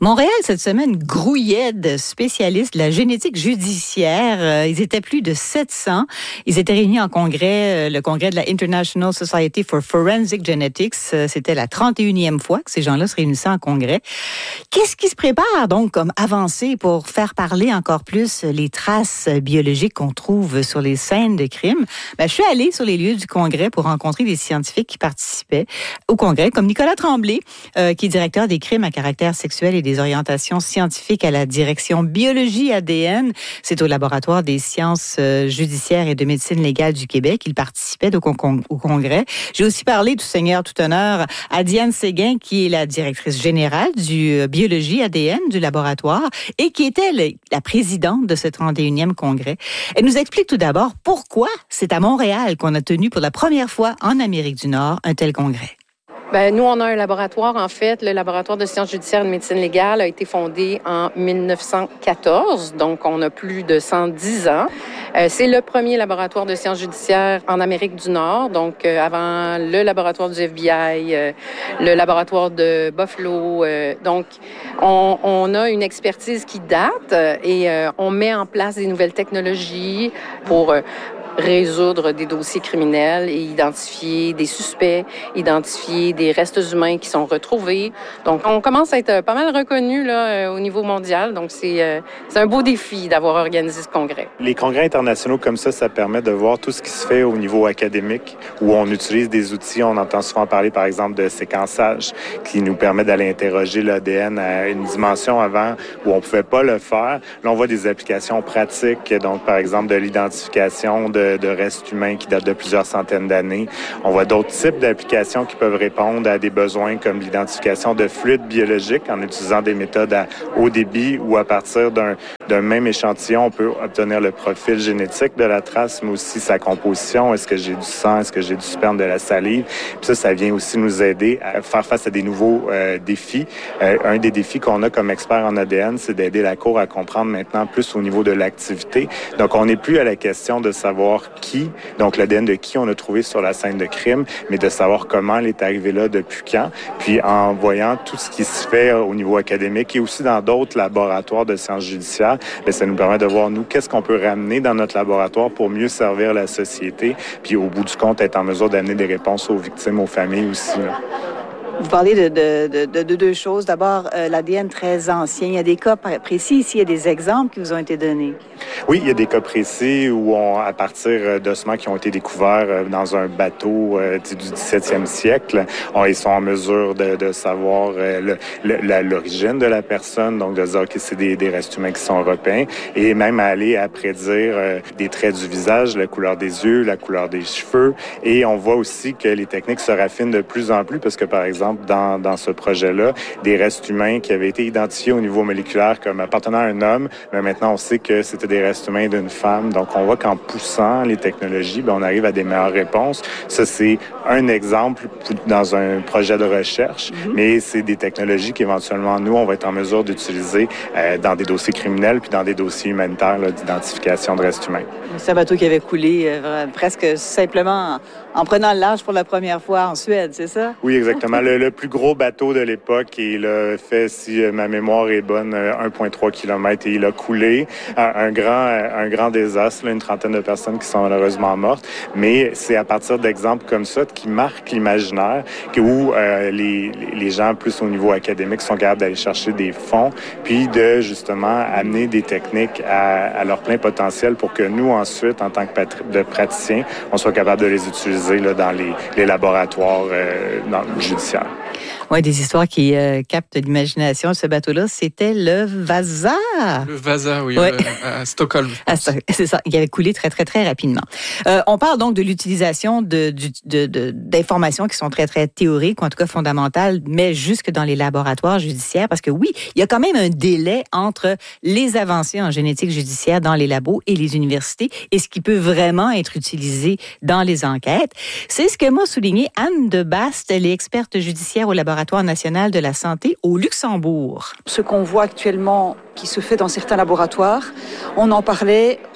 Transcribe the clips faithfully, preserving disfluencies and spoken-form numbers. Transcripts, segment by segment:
Montréal, cette semaine, grouillait de spécialistes de la génétique judiciaire. Ils étaient plus de sept cents. Ils étaient réunis en congrès, le congrès de la International Society for Forensic Genetics. C'était la trente et unième fois que ces gens-là se réunissaient en congrès. Qu'est-ce qui se prépare donc comme avancée pour faire parler encore plus les traces biologiques qu'on trouve sur les scènes de crime? Ben, je suis allée sur les lieux du congrès pour rencontrer des scientifiques qui participaient au congrès, comme Nicolas Tremblay, euh, qui est directeur des crimes à caractère sexuel et des orientations scientifiques à la direction biologie A D N. C'est au laboratoire des sciences euh, judiciaires et de médecine légale du Québec. Il participait au, con- au congrès. J'ai aussi parlé, tout seigneur, tout honneur, à Diane Séguin, qui est la directrice générale du euh, biologie A D N du laboratoire et qui était le, la présidente de ce trente et unième congrès. Elle nous explique tout d'abord pourquoi c'est à Montréal qu'on a tenu pour la première fois en Amérique du Nord un tel congrès. Bien, nous, on a un laboratoire, en fait. Le laboratoire de sciences judiciaires et de médecine légale a été fondé en dix-neuf cent quatorze, donc on a plus de cent dix ans. Euh, c'est le premier laboratoire de sciences judiciaires en Amérique du Nord, donc euh, avant le laboratoire du F B I, euh, le laboratoire de Buffalo. Euh, donc, on, on a une expertise qui date euh, et euh, on met en place des nouvelles technologies pour euh, résoudre des dossiers criminels et identifier des suspects, identifier des restes humains qui sont retrouvés. Donc, on commence à être pas mal reconnu là, au niveau mondial. Donc, c'est, euh, c'est un beau défi d'avoir organisé ce congrès. Les congrès internationaux comme ça, ça permet de voir tout ce qui se fait au niveau académique, où on utilise des outils. On entend souvent parler, par exemple, de séquençage, qui nous permet d'aller interroger l'A D N à une dimension avant où on pouvait pas le faire. Là, on voit des applications pratiques, donc, par exemple, de l'identification de de restes humains qui datent de plusieurs centaines d'années. On voit d'autres types d'applications qui peuvent répondre à des besoins comme l'identification de fluides biologiques en utilisant des méthodes à haut débit ou à partir d'un, d'un même échantillon, on peut obtenir le profil génétique de la trace, mais aussi sa composition. Est-ce que j'ai du sang? Est-ce que j'ai du sperme, de la salive? Puis ça, ça vient aussi nous aider à faire face à des nouveaux euh, défis. Euh, un des défis qu'on a comme expert en A D N, c'est d'aider la Cour à comprendre maintenant plus au niveau de l'activité. Donc, on n'est plus à la question de savoir qui, donc l'A D N de qui on a trouvé sur la scène de crime, mais de savoir comment elle est arrivée là, depuis quand. Puis en voyant tout ce qui se fait au niveau académique et aussi dans d'autres laboratoires de sciences judiciaires, bien, ça nous permet de voir, nous, qu'est-ce qu'on peut ramener dans notre laboratoire pour mieux servir la société, puis au bout du compte, être en mesure d'amener des réponses aux victimes, aux familles aussi, là. Vous parlez de, de, de, de, de deux choses. D'abord, euh, l'A D N très ancien. Il y a des cas précis ici, il y a des exemples qui vous ont été donnés. Oui, il y a des cas précis où, on, à partir d'ossements qui ont été découverts dans un bateau euh, du dix-septième siècle, on, ils sont en mesure de, de savoir euh, le, le, la, l'origine de la personne, donc de dire que c'est des, des restes humains qui sont européens, et même aller à prédire euh, des traits du visage, la couleur des yeux, la couleur des cheveux. Et on voit aussi que les techniques se raffinent de plus en plus, parce que, par exemple, Dans, dans ce projet-là, des restes humains qui avaient été identifiés au niveau moléculaire comme appartenant à un homme, mais maintenant on sait que c'était des restes humains d'une femme. Donc on voit qu'en poussant les technologies, bien, on arrive à des meilleures réponses. Ça, c'est un exemple dans un projet de recherche, mm-hmm. mais c'est des technologies qu'éventuellement, nous, on va être en mesure d'utiliser euh, dans des dossiers criminels puis dans des dossiers humanitaires là, d'identification de restes humains. C'est un bateau qui avait coulé euh, presque simplement en, en prenant le large pour la première fois en Suède, c'est ça? Oui, exactement. le, le plus gros bateau de l'époque, et il a fait, si ma mémoire est bonne, un virgule trois kilomètres, et il a coulé. Un grand, un grand désastre, là, une trentaine de personnes qui sont malheureusement mortes. Mais c'est à partir d'exemples comme ça qui marquent l'imaginaire, où euh, les, les gens, plus au niveau académique, sont capables d'aller chercher des fonds, puis de, justement, amener des techniques à, à leur plein potentiel pour que nous, ensuite, en tant que patri- de praticiens, on soit capable de les utiliser là, dans les, les laboratoires euh, dans, judiciaires. Oui, des histoires qui euh, captent l'imagination. Ce bateau-là, c'était le Vasa. Le Vasa, oui, ouais. euh, à Stockholm. À, c'est ça, il avait coulé très, très, très rapidement. Euh, on parle donc de l'utilisation de, de, de, d'informations qui sont très, très théoriques, ou en tout cas fondamentales, mais jusque dans les laboratoires judiciaires, parce que oui, il y a quand même un délai entre les avancées en génétique judiciaire dans les labos et les universités, et ce qui peut vraiment être utilisé dans les enquêtes. C'est ce que m'a souligné Anne de Bast, elle est experte judiciaire au laboratoire national de la santé au Luxembourg. Ce qu'on voit actuellement qui se fait dans certains laboratoires, on en parlait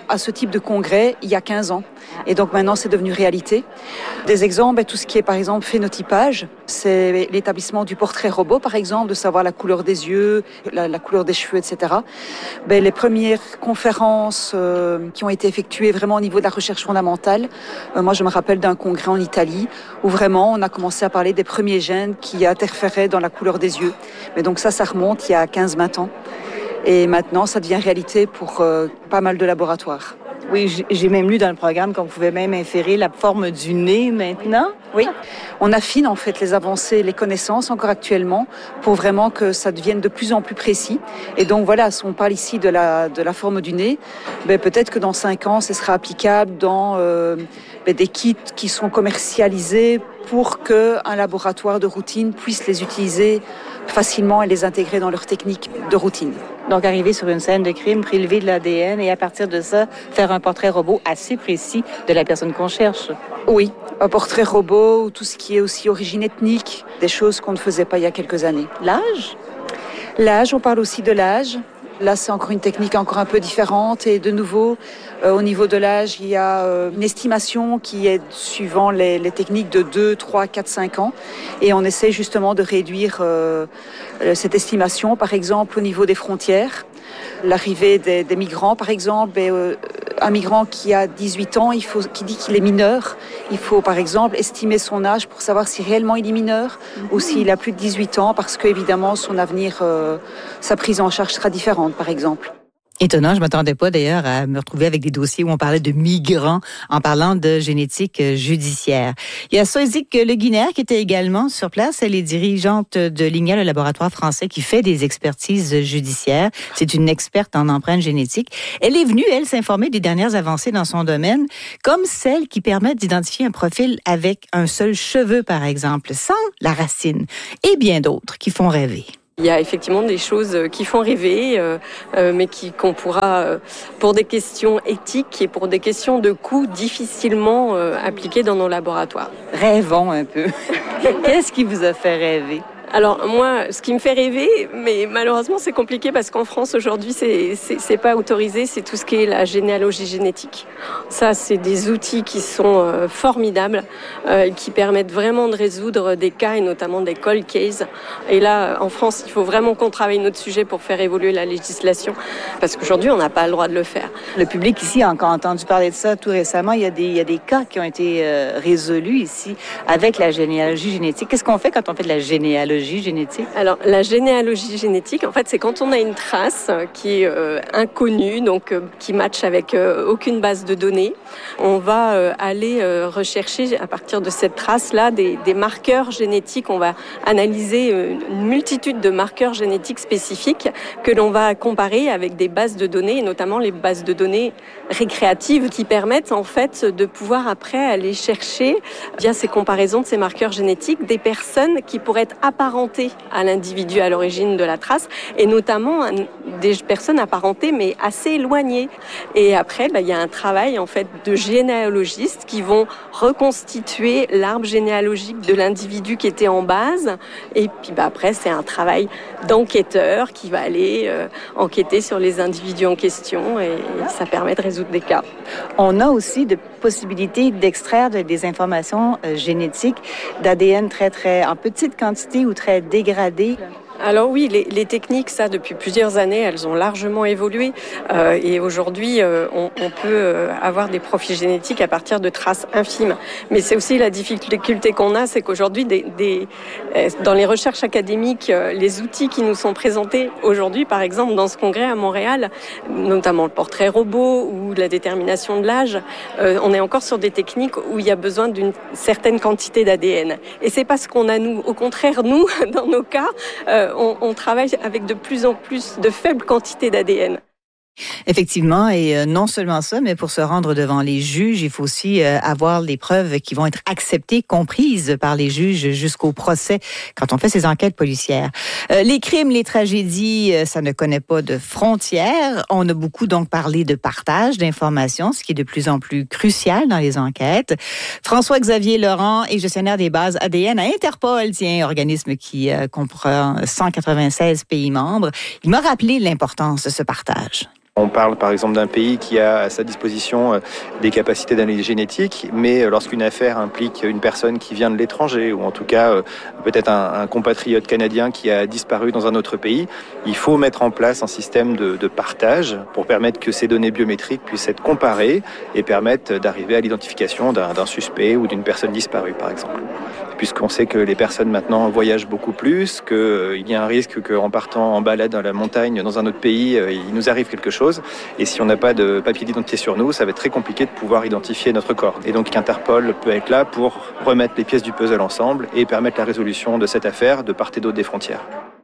à ce type de congrès il y a quinze ans. Et donc maintenant, c'est devenu réalité. Des exemples, tout ce qui est par exemple phénotypage, c'est l'établissement du portrait robot, par exemple, de savoir la couleur des yeux, la, la couleur des cheveux, et cetera. Ben, les premières conférences euh, qui ont été effectuées vraiment au niveau de la recherche fondamentale, euh, moi je me rappelle d'un congrès en Italie où vraiment on a commencé à parler des premiers gènes qui interféraient dans la couleur des yeux. Mais donc ça, ça remonte il y a quinze à vingt ans. Et maintenant, ça devient réalité pour euh, pas mal de laboratoires. Oui, j'ai même lu dans le programme qu'on pouvait même inférer la forme du nez maintenant. Oui, on affine en fait les avancées, les connaissances encore actuellement pour vraiment que ça devienne de plus en plus précis. Et donc voilà, si on parle ici de la, de la forme du nez, ben peut-être que dans cinq ans, ce sera applicable dans euh, ben des kits qui sont commercialisés pour qu'un laboratoire de routine puisse les utiliser facilement et les intégrer dans leur technique de routine. Donc, arriver sur une scène de crime, prélever de l'A D N et à partir de ça, faire un portrait robot assez précis de la personne qu'on cherche. Oui, un portrait robot ou tout ce qui est aussi origine ethnique, des choses qu'on ne faisait pas il y a quelques années. L'âge ? L'âge, on parle aussi de l'âge. Là, c'est encore une technique encore un peu différente. Et de nouveau, euh, au niveau de l'âge, il y a euh, une estimation qui est suivant les, les techniques de deux, trois, quatre, cinq ans. Et on essaie justement de réduire euh, cette estimation, par exemple, au niveau des frontières. L'arrivée des, des migrants, par exemple, et, euh, un migrant qui a dix-huit ans, il faut, qui dit qu'il est mineur, il faut, par exemple, estimer son âge pour savoir si réellement il est mineur mmh. ou s'il a plus de dix-huit ans, parce qu'évidemment, son avenir, euh, sa prise en charge sera différente, par exemple. Étonnant, je m'attendais pas d'ailleurs à me retrouver avec des dossiers où on parlait de migrants en parlant de génétique judiciaire. Il y a Soizic Le Guinaire qui était également sur place. Elle est dirigeante de l'I N G A, le laboratoire français qui fait des expertises judiciaires. C'est une experte en empreintes génétiques. Elle est venue, elle, s'informer des dernières avancées dans son domaine, comme celles qui permettent d'identifier un profil avec un seul cheveu, par exemple, sans la racine, et bien d'autres qui font rêver. Il y a effectivement des choses qui font rêver, euh, euh, mais qui, qu'on pourra, euh, pour des questions éthiques et pour des questions de coûts, difficilement euh, appliquer dans nos laboratoires. Rêvons un peu. Qu'est-ce qui vous a fait rêver? Alors moi, ce qui me fait rêver, mais malheureusement c'est compliqué parce qu'en France aujourd'hui c'est, c'est, c'est pas autorisé, c'est tout ce qui est la généalogie génétique. Ça c'est des outils qui sont euh, formidables, euh, qui permettent vraiment de résoudre des cas et notamment des cold cases. Et là en France il faut vraiment qu'on travaille notre sujet pour faire évoluer la législation parce qu'aujourd'hui on n'a pas le droit de le faire. Le public ici a encore entendu parler de ça tout récemment. Il y a des, il y a des cas qui ont été euh, résolus ici avec la généalogie génétique. Qu'est-ce qu'on fait quand on fait de la généalogie génétique? Alors, la généalogie génétique, en fait, c'est quand on a une trace qui est euh, inconnue, donc euh, qui matche avec euh, aucune base de données. On va euh, aller euh, rechercher à partir de cette trace-là des, des marqueurs génétiques. On va analyser euh, une multitude de marqueurs génétiques spécifiques que l'on va comparer avec des bases de données, et notamment les bases de données récréatives qui permettent en fait de pouvoir après aller chercher, via ces comparaisons de ces marqueurs génétiques, des personnes qui pourraient être apparentées à l'individu à l'origine de la trace, et notamment des personnes apparentées mais assez éloignées. Et après, bah, il y a un travail en fait de généalogistes qui vont reconstituer l'arbre généalogique de l'individu qui était en base. Et puis bah, après, c'est un travail d'enquêteur qui va aller euh, enquêter sur les individus en question, et, et ça permet de résoudre des cas. On a aussi de possibilités d'extraire des informations euh, génétiques d'A D N très très en petite quantité ou très dégradées. Alors oui, les, les techniques, ça, depuis plusieurs années, elles ont largement évolué. Euh, et aujourd'hui, euh, on, on peut euh, avoir des profils génétiques à partir de traces infimes. Mais c'est aussi la difficulté qu'on a, c'est qu'aujourd'hui, des, des, euh, dans les recherches académiques, euh, les outils qui nous sont présentés aujourd'hui, par exemple, dans ce congrès à Montréal, notamment le portrait robot ou la détermination de l'âge, euh, on est encore sur des techniques où il y a besoin d'une certaine quantité d'A D N. Et c'est pas ce qu'on a, nous. Au contraire, nous, dans nos cas, euh, On, on travaille avec de plus en plus de faibles quantités d'A D N. Effectivement, et non seulement ça, mais pour se rendre devant les juges, il faut aussi avoir les preuves qui vont être acceptées, comprises par les juges jusqu'au procès quand on fait ces enquêtes policières. Les crimes, les tragédies, ça ne connaît pas de frontières. On a beaucoup donc parlé de partage d'informations, ce qui est de plus en plus crucial dans les enquêtes. François-Xavier Laurent est gestionnaire des bases A D N à Interpol, tiens, organisme qui comprend cent quatre-vingt-seize pays membres. Il m'a rappelé l'importance de ce partage. On parle par exemple d'un pays qui a à sa disposition des capacités d'analyse génétique, mais lorsqu'une affaire implique une personne qui vient de l'étranger, ou en tout cas peut-être un, un compatriote canadien qui a disparu dans un autre pays, il faut mettre en place un système de, de partage pour permettre que ces données biométriques puissent être comparées et permettre d'arriver à l'identification d'un, d'un suspect ou d'une personne disparue par exemple. Puisqu'on sait que les personnes maintenant voyagent beaucoup plus, qu'il euh, y a un risque qu'en partant en balade dans la montagne, dans un autre pays, euh, il nous arrive quelque chose. Et si on n'a pas de papier d'identité sur nous, ça va être très compliqué de pouvoir identifier notre corps. Et donc Interpol peut être là pour remettre les pièces du puzzle ensemble et permettre la résolution de cette affaire de part et d'autre des frontières.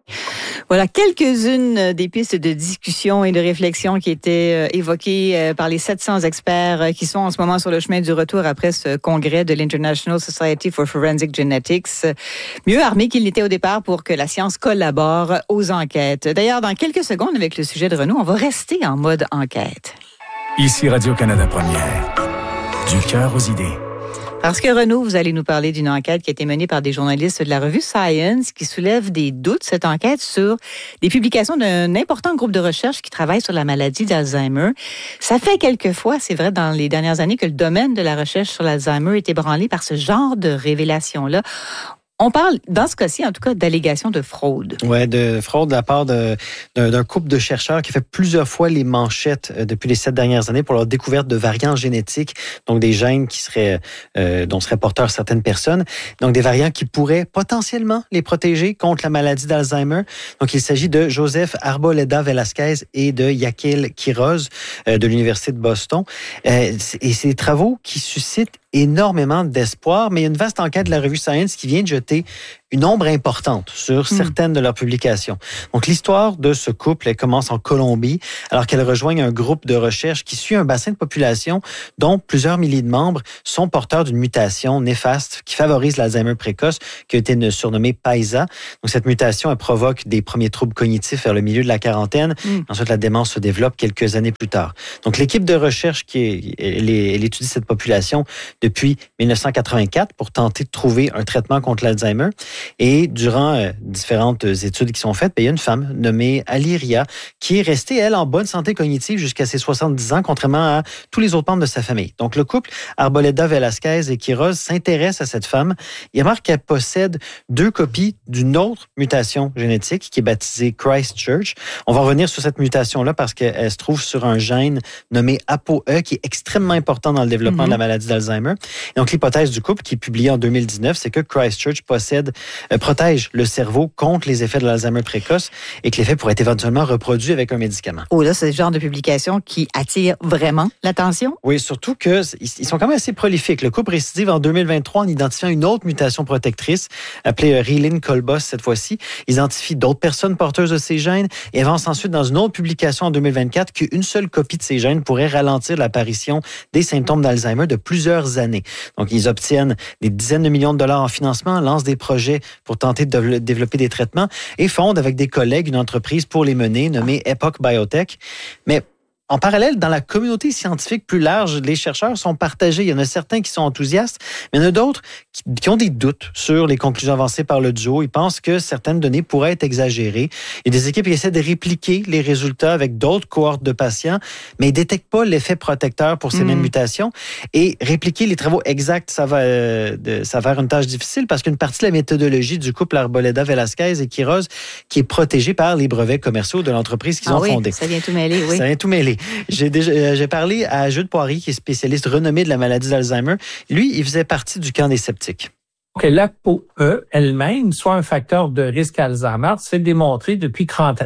Voilà quelques-unes des pistes de discussion et de réflexion qui étaient évoquées par les sept cents experts qui sont en ce moment sur le chemin du retour après ce congrès de l'International Society for Forensic Genetics, mieux armés qu'ils n'étaient au départ pour que la science collabore aux enquêtes. D'ailleurs, dans quelques secondes, avec le sujet de Renaud, on va rester en mode enquête. Ici Radio-Canada Première, du cœur aux idées. Parce que Renaud, vous allez nous parler d'une enquête qui a été menée par des journalistes de la revue Science qui soulève des doutes, cette enquête, sur les publications d'un important groupe de recherche qui travaille sur la maladie d'Alzheimer. Ça fait quelquefois, c'est vrai, dans les dernières années, que le domaine de la recherche sur l'Alzheimer est ébranlé par ce genre de révélations-là. On parle, dans ce cas-ci, en tout cas, d'allégations de fraude. Oui, de fraude de la part de, d'un, d'un couple de chercheurs qui fait plusieurs fois les manchettes depuis les sept dernières années pour leur découverte de variants génétiques, donc des gènes qui seraient, euh, dont seraient porteurs certaines personnes, donc des variants qui pourraient potentiellement les protéger contre la maladie d'Alzheimer. Donc, il s'agit de Joseph Arboleda Velasquez et de Yakil Quiroz euh, de l'Université de Boston. Euh, et c'est des travaux qui suscitent énormément d'espoir, mais il y a une vaste enquête de la revue Science qui vient de jeter une ombre importante sur certaines mmh. de leurs publications. Donc, l'histoire de ce couple, elle commence en Colombie, alors qu'elle rejoignent un groupe de recherche qui suit un bassin de population dont plusieurs milliers de membres sont porteurs d'une mutation néfaste qui favorise l'Alzheimer précoce, qui a été surnommée PAISA. Donc, cette mutation, elle provoque des premiers troubles cognitifs vers le milieu de la quarantaine. Mmh. Ensuite, la démence se développe quelques années plus tard. Donc, l'équipe de recherche qui est, elle, elle étudie cette population depuis dix-neuf cent quatre-vingt-quatre pour tenter de trouver un traitement contre l'Alzheimer. Et durant euh, différentes études qui sont faites, ben, il y a une femme nommée Aliria qui est restée, elle, en bonne santé cognitive jusqu'à ses soixante-dix ans, contrairement à tous les autres membres de sa famille. Donc, le couple Arboleda Velasquez et Quiroz s'intéresse à cette femme. Il remarque qu'elle possède deux copies d'une autre mutation génétique qui est baptisée Christchurch. On va revenir sur cette mutation-là parce qu'elle se trouve sur un gène nommé A P O E qui est extrêmement important dans le développement mm-hmm. de la maladie d'Alzheimer. Et donc, l'hypothèse du couple qui est publiée en deux mille dix-neuf, c'est que Christchurch possède Euh, protège le cerveau contre les effets de l'Alzheimer précoce et que l'effet pourrait être éventuellement reproduit avec un médicament. Oh là, c'est le genre de publication qui attire vraiment l'attention. Oui, surtout qu'ils sont quand même assez prolifiques. Le couple récidive en deux mille vingt-trois en identifiant une autre mutation protectrice appelée Relin Colbos cette fois-ci. Ils identifient d'autres personnes porteuses de ces gènes et avancent ensuite dans une autre publication en deux mille vingt-quatre qu'une seule copie de ces gènes pourrait ralentir l'apparition des symptômes d'Alzheimer de plusieurs années. Donc, ils obtiennent des dizaines de millions de dollars en financement, lancent des projets pour tenter de développer des traitements et fondent avec des collègues une entreprise pour les mener nommée Epoch Biotech. Mais en parallèle, dans la communauté scientifique plus large, les chercheurs sont partagés. Il y en a certains qui sont enthousiastes, mais il y en a d'autres qui, qui ont des doutes sur les conclusions avancées par le duo. Ils pensent que certaines données pourraient être exagérées. Il y a des équipes qui essaient de répliquer les résultats avec d'autres cohortes de patients, mais ils ne détectent pas l'effet protecteur pour ces mmh. mêmes mutations. Et répliquer les travaux exacts, ça va euh, de, ça va faire une tâche difficile parce qu'une partie de la méthodologie du couple Arboleda Velasquez et Quiroz qui est protégée par les brevets commerciaux de l'entreprise qu'ils ah ont oui, fondée. Ça vient tout mêler, oui. Ça vient tout mêler. J'ai, déjà, j'ai parlé à Jude Poirier, qui est spécialiste renommé de la maladie d'Alzheimer. Lui, il faisait partie du camp des sceptiques. Que l'A P O E elle-même soit un facteur de risque Alzheimer, c'est démontré depuis trente ans.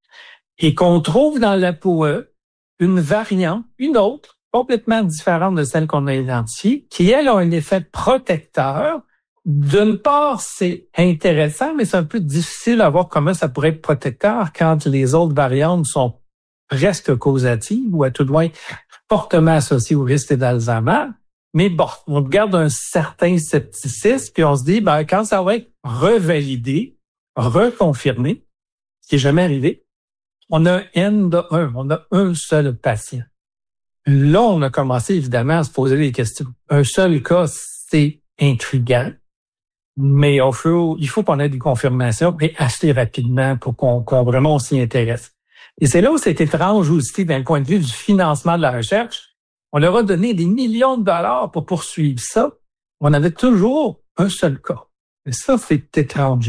Et qu'on trouve dans l'A P O E une variante, une autre, complètement différente de celle qu'on a identifiée, qui, elle, a un effet protecteur. D'une part, c'est intéressant, mais c'est un peu difficile à voir comment ça pourrait être protecteur quand les autres variantes sont presque causatives ou à tout le moins fortement associées au risque d'Alzheimer. Mais bon, on garde un certain scepticisme puis on se dit, ben, quand ça va être revalidé, reconfirmé, ce qui est jamais arrivé, on a un N de un, on a un seul patient. Là, on a commencé évidemment à se poser des questions. Un seul cas, c'est intriguant. Mais il faut, il faut qu'on ait des confirmations et assez rapidement pour qu'on, qu'on vraiment on s'y intéresse. Et c'est là où c'est étrange aussi, d'un point de vue du financement de la recherche. On leur a donné des millions de dollars pour poursuivre ça. On avait toujours un seul cas. Et ça, c'est étrange.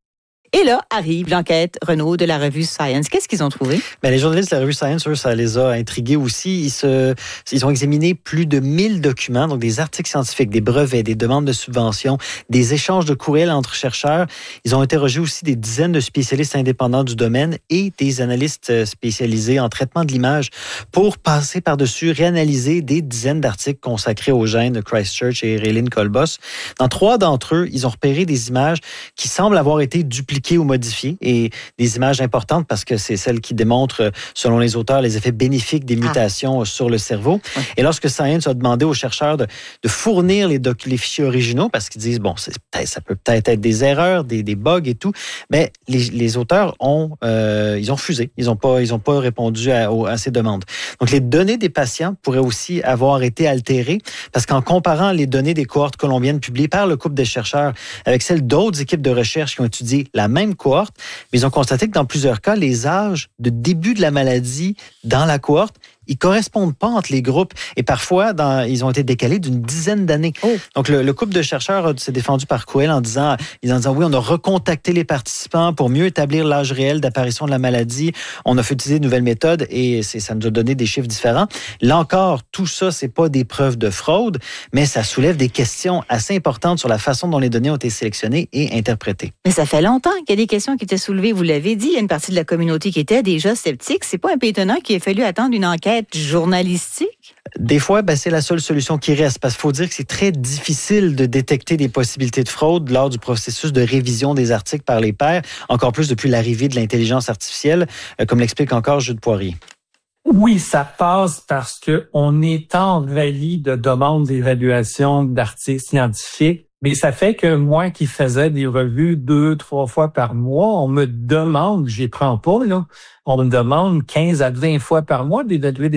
Et là arrive l'enquête Renaud de la revue Science. Qu'est-ce qu'ils ont trouvé? Bien, les journalistes de la revue Science, eux, ça les a intrigués aussi. Ils, se, ils ont examiné plus de mille documents, donc des articles scientifiques, des brevets, des demandes de subventions, des échanges de courriels entre chercheurs. Ils ont interrogé aussi des dizaines de spécialistes indépendants du domaine et des analystes spécialisés en traitement de l'image pour passer par-dessus, réanalyser des dizaines d'articles consacrés aux gènes de Christchurch et Raylene Kolbos. Dans trois d'entre eux, ils ont repéré des images qui semblent avoir été dupliquées ou modifiées, et des images importantes parce que c'est celles qui démontrent, selon les auteurs, les effets bénéfiques des mutations ah. sur le cerveau. Ouais. Et lorsque Science a demandé aux chercheurs de, de fournir les, doc, les fichiers originaux, parce qu'ils disent, bon, c'est, ça peut peut-être être des erreurs, des, des bugs et tout, mais les, les auteurs ont, euh, ils ont refusé. Ils n'ont pas, ils ont pas répondu à, à ces demandes. Donc, les données des patients pourraient aussi avoir été altérées parce qu'en comparant les données des cohortes colombiennes publiées par le couple des chercheurs avec celles d'autres équipes de recherche qui ont étudié la même cohorte, mais ils ont constaté que dans plusieurs cas, les âges de début de la maladie dans la cohorte, ils correspondent pas entre les groupes et parfois, dans, ils ont été décalés d'une dizaine d'années. Oh. Donc, le, le couple de chercheurs s'est défendu par courriel en disant, en disant, oui, on a recontacté les participants pour mieux établir l'âge réel d'apparition de la maladie. On a fait utiliser de nouvelles méthodes et c'est, ça nous a donné des chiffres différents. Là encore, tout ça, c'est pas des preuves de fraude, mais ça soulève des questions assez importantes sur la façon dont les données ont été sélectionnées et interprétées. Mais ça fait longtemps qu'il y a des questions qui étaient soulevées. Vous l'avez dit, il y a une partie de la communauté qui était déjà sceptique. C'est pas un peu étonnant qu'il ait fallu attendre une enquête journalistique? Des fois, ben, c'est la seule solution qui reste parce qu'il faut dire que c'est très difficile de détecter des possibilités de fraude lors du processus de révision des articles par les pairs, encore plus depuis l'arrivée de l'intelligence artificielle, comme l'explique encore Jude Poirier. Oui, ça passe parce que on est envahi de demandes d'évaluation d'articles scientifiques. Mais ça fait que moi qui faisais des revues deux, trois fois par mois, on me demande, j'y prends pas, là, on me demande quinze à vingt fois par mois d'évaluer des